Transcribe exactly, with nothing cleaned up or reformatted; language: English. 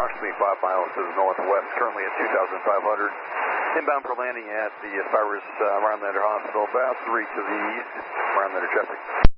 approximately five miles to the northwest, currently at two thousand five hundred. Inbound for landing at the Cyrus uh, Environmental Hospital, about three to the east. Environmental traffic.